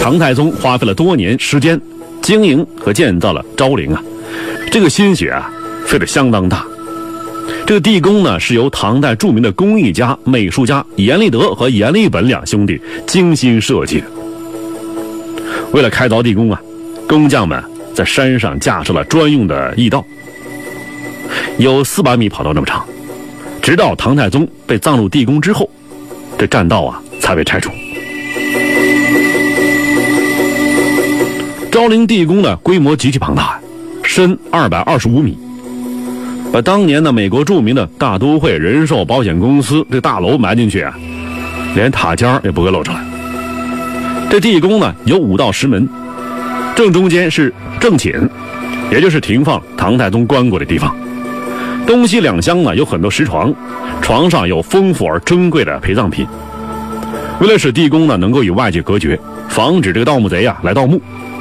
唐太宗花费了多年时间经营和建造了昭陵啊，这个心血啊费得相当大。这个地宫呢是由唐代著名的工艺家、美术家阎立德和阎立本两兄弟精心设计的。为了开凿地宫啊，工匠们在山上架设了专用的驿道，有400米跑道那么长，直到唐太宗被葬入地宫之后，这栈道啊才被拆除。昭陵地宫呢规模极其庞大，深225米。当年呢美国著名的大都会人寿保险公司这大楼埋进去啊，连塔尖也不会露出来。这地宫呢有5道石门，正中间是正寝，也就是停放唐太宗棺椁的地方。东西两厢呢有很多石床，床上有丰富而珍贵的陪葬品。为了使地宫呢能够与外界隔绝，防止这个盗墓贼啊来盗墓，